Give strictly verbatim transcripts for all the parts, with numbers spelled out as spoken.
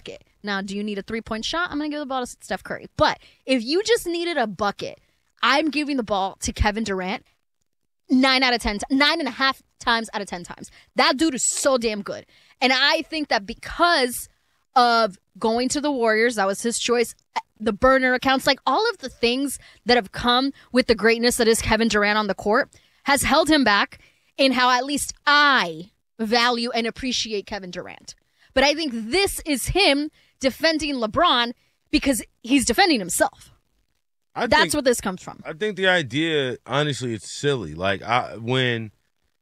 bucket. Now, do you need a three-point shot? I'm going to give the ball to Steph Curry. But if you just needed a bucket, I'm giving the ball to Kevin Durant nine out of ten, nine and a half times out of ten times. That dude is so damn good. And I think that because of going to the Warriors, that was his choice, the burner accounts, like all of the things that have come with the greatness that is Kevin Durant on the court has held him back in how at least I value and appreciate Kevin Durant. But I think this is him defending LeBron because he's defending himself. I That's think, what this comes from. I think the idea, honestly, it's silly. Like, I, when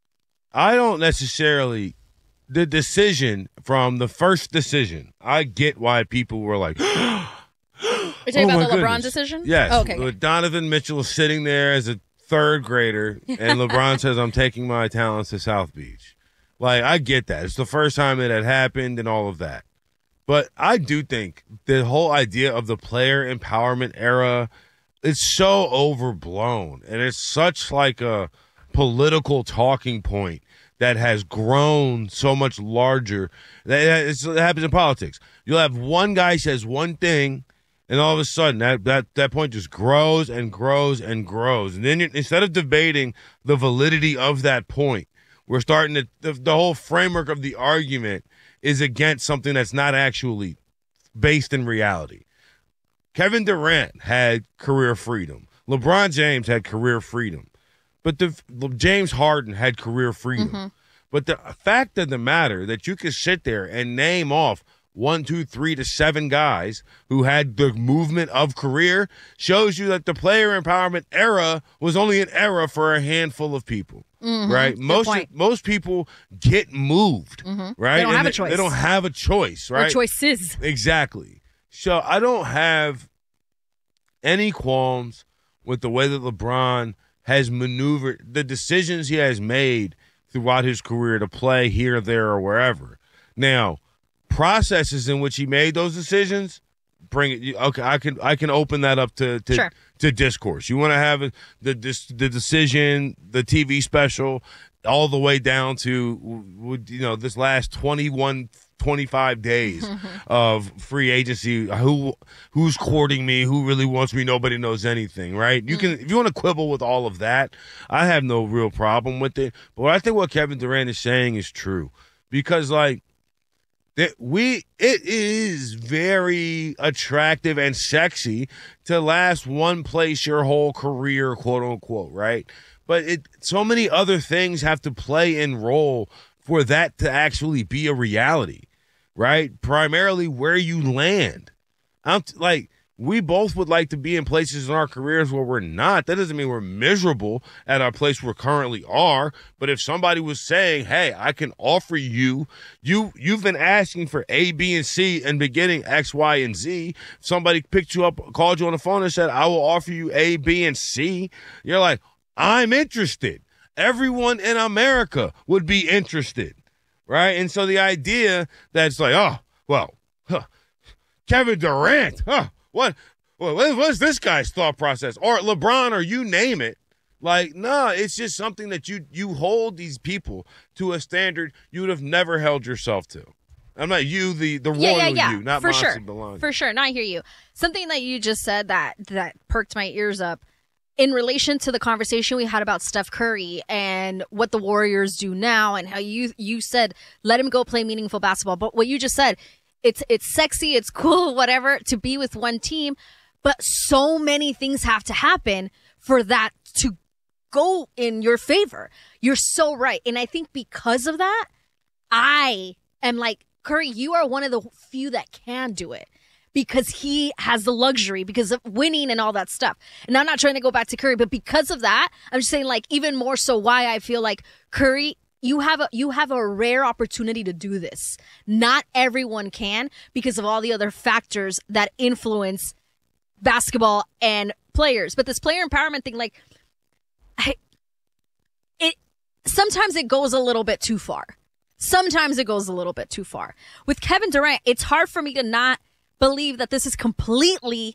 I don't necessarily, the decision from the first decision, I get why people were like, You're talking oh about the goodness. LeBron decision? Yes. Oh, okay, With Donovan Mitchell sitting there as a third grader, and LeBron says, I'm taking my talents to South Beach. Like, I get that. It's the first time it had happened and all of that. But I do think the whole idea of the player empowerment era, it's so overblown. And it's such like a political talking point that has grown so much larger. It happens in politics. You'll have one guy says one thing, and all of a sudden that, that, that point just grows and grows and grows. And then instead of debating the validity of that point, we're starting to, the, the whole framework of the argument is against something that's not actually based in reality. Kevin Durant had career freedom. LeBron James had career freedom. But the James Harden had career freedom. Mm-hmm. But the fact of the matter that you can sit there and name off one, two, three to seven guys who had the movement of career shows you that the player empowerment era was only an era for a handful of people. Mm-hmm. Right? Good most point. most people get moved. Mm-hmm. Right? They don't and have they, a choice. They don't have a choice, right? Or choices. Exactly. So I don't have any qualms with the way that LeBron has maneuvered, the decisions he has made throughout his career to play here, there, or wherever. Now, processes in which he made those decisions, bring it. Okay, I can I can open that up to to, sure. to discourse. You want to have the this, the decision, the T V special, all the way down to you know this last twenty-one, twenty-five days of free agency. Who who's courting me? Who really wants me? Nobody knows anything, right? You can if you want to quibble with all of that, I have no real problem with it. But I think what Kevin Durant is saying is true because like. That we it is very attractive and sexy to last one place your whole career, quote unquote, right? But it so many other things have to play and role for that to actually be a reality, right? Primarily where you land. I'm t- like we both would like to be in places in our careers where we're not. That doesn't mean we're miserable at our place we currently are. But if somebody was saying, hey, I can offer you, you, you've been asking for A, B, and C and been getting X, Y, and Z. Somebody picked you up, called you on the phone and said, I will offer you A, B, and C. You're like, I'm interested. Everyone in America would be interested, right? And so the idea that's like, oh, well, huh, Kevin Durant, huh? What, what what's this guy's thought process? Or LeBron, or you name it. Like, no, it's just something that you you hold these people to a standard you would have never held yourself to. I'm not you, the, the yeah, royal yeah, yeah. you, not For Monty sure. Belongi. For sure. No, I hear you. Something that you just said that that perked my ears up in relation to the conversation we had about Steph Curry and what the Warriors do now and how you you said, let him go play meaningful basketball. But what you just said, It's it's sexy, it's cool, whatever, to be with one team, but so many things have to happen for that to go in your favor. You're so right. And I think because of that, I am like, Curry, you are one of the few that can do it because he has the luxury because of winning and all that stuff. And I'm not trying to go back to Curry, but because of that, I'm just saying like even more so why I feel like Curry, You have a you have a rare opportunity to do this. Not everyone can because of all the other factors that influence basketball and players. But this player empowerment thing, like, I, it sometimes it goes a little bit too far. Sometimes it goes a little bit too far. With Kevin Durant, it's hard for me to not believe that this is completely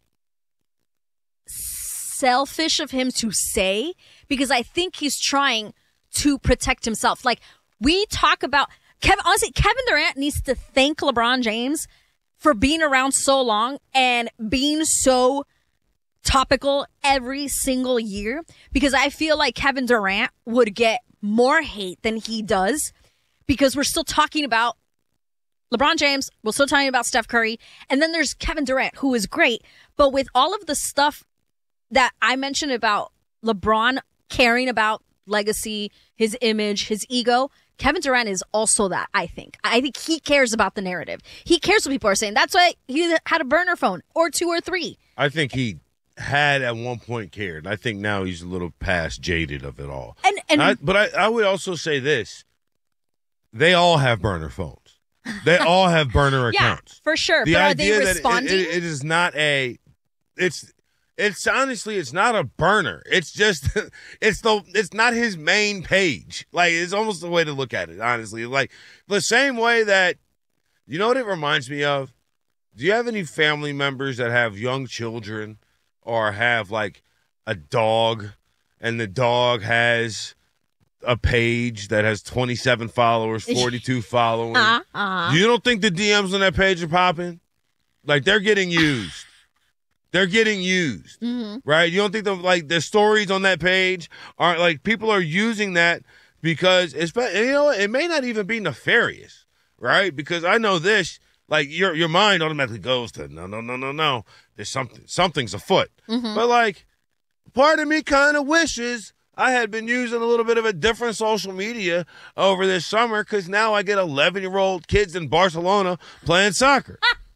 selfish of him to say because I think he's trying to protect himself. Like we talk about Kevin, honestly, Kevin Durant needs to thank LeBron James for being around so long and being so topical every single year, because I feel like Kevin Durant would get more hate than he does because we're still talking about LeBron James, we're still talking about Steph Curry, and then there's Kevin Durant, who is great. But with all of the stuff that I mentioned about LeBron caring about legacy, his image, his ego, Kevin Durant is also that, I think. I think he cares about the narrative. He cares what people are saying. That's why he had a burner phone, or two or three. I think he had at one point cared. I think now he's a little past jaded of it all. And, and I, But I, I would also say this. They all have burner phones. They all have burner accounts. Yeah, for sure. The but idea are they that responding? it, it, it is not a, it's, it's honestly, it's not a burner. It's just, it's the, it's not his main page. Like, it's almost the way to look at it, honestly. Like, the same way that, you know what it reminds me of? Do you have any family members that have young children or have, like, a dog, and the dog has a page that has twenty-seven followers, forty-two followers? Uh-huh, uh-huh. You don't think the D Ms on that page are popping? Like, they're getting used. They're getting used, mm-hmm. right? You don't think the like the stories on that page aren't like people are using that because it's, you know, it may not even be nefarious, right? Because I know this, like your your mind automatically goes to no, no, no, no, no. There's something, something's afoot. Mm-hmm. But like, part of me kind of wishes I had been using a little bit of a different social media over this summer, because now I get eleven-year-old kids in Barcelona playing soccer.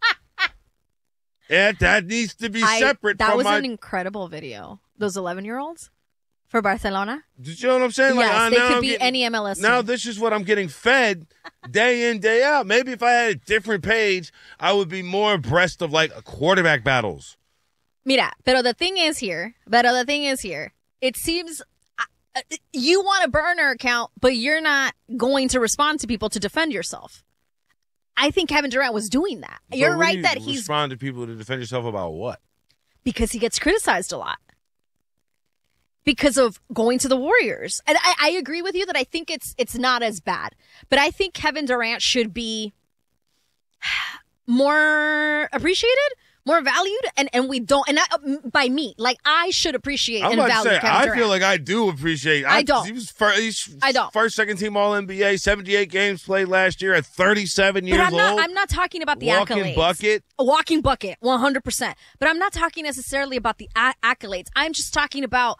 And that needs to be I, separate that from was my... an incredible video. Those eleven-year-olds for Barcelona. Did you know what I'm saying? Yes, like, they now could I'm be getting, any M L S Now team. this is what I'm getting fed day in, day out. Maybe if I had a different page, I would be more abreast of, like, quarterback battles. Mira, pero the thing is here, pero the thing is here, it seems uh, you want a burner account, but you're not going to respond to people to defend yourself. I think Kevin Durant was doing that. But You're when right you that he's... respond to people to defend yourself about what? Because he gets criticized a lot. Because of going to the Warriors. And I, I agree with you that I think it's it's not as bad. But I think Kevin Durant should be more appreciated, more valued, and, and we don't, and not by me, like I should appreciate I'm and about value to say, Kevin I Durant. feel like I do appreciate. I don't. He was first, he's I don't. First, second team All N B A, seventy-eight games played last year at thirty-seven But years I'm not, old. I'm not talking about the Walking accolades. bucket. A walking bucket, one hundred percent. But I'm not talking necessarily about the a- accolades. I'm just talking about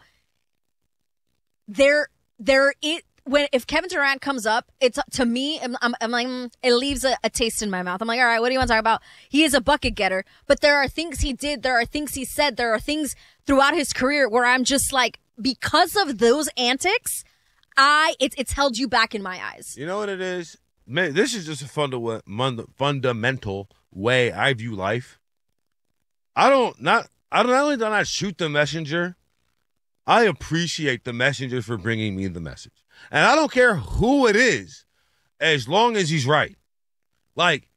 there, there, it, when, if Kevin Durant comes up, it's to me, I'm, I'm, I'm like, mm, it leaves a, a taste in my mouth. I'm like, all right, what do you want to talk about? He is a bucket getter, but there are things he did. There are things he said. There are things throughout his career where I'm just like, because of those antics, I, it's, it's held you back in my eyes. You know what it is? Man, this is just a funda- mun- fundamental way I view life. I don't, not, I don't, not only do I not shoot the messenger, I appreciate the messenger for bringing me the message. And I don't care who it is, as long as he's right. Like,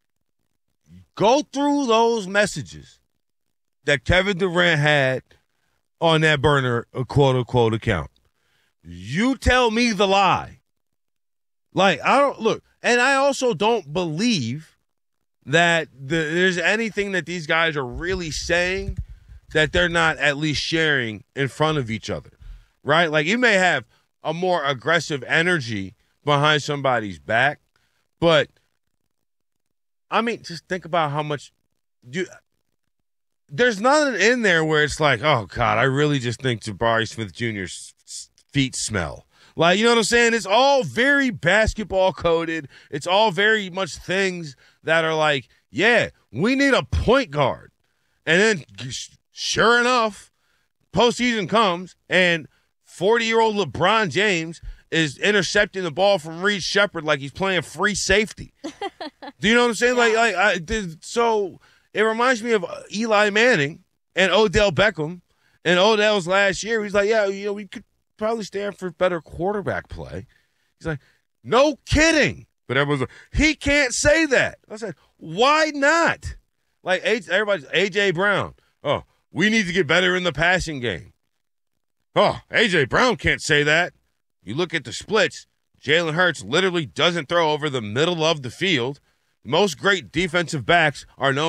go through those messages that Kevin Durant had on that burner, a quote-unquote account. You tell me the lie. Like, I don't, look, and I also don't believe that the, there's anything that these guys are really saying that they're not at least sharing in front of each other, right? Like, you may have a more aggressive energy behind somebody's back, but, I mean, just think about how much you there's nothing in there where it's like, oh, God, I really just think Jabari Smith Junior's feet smell. Like, you know what I'm saying? It's all very basketball coded. It's all very much things that are like, yeah, we need a point guard. And then, sure enough, postseason comes, and forty-year-old LeBron James is intercepting the ball from Reed Shepherd like he's playing free safety. Do you know what I'm saying? Yeah. Like, like I did, so it reminds me of Eli Manning and Odell Beckham. And Odell's last year, he's like, yeah, you know, we could probably stand for better quarterback play. He's like, no kidding. But everyone's like, he can't say that. I said, why not? Like, everybody's A J Brown. Oh, we need to get better in the passing game. Oh, A J Brown can't say that. You look at the splits, Jalen Hurts literally doesn't throw over the middle of the field. Most great defensive backs are known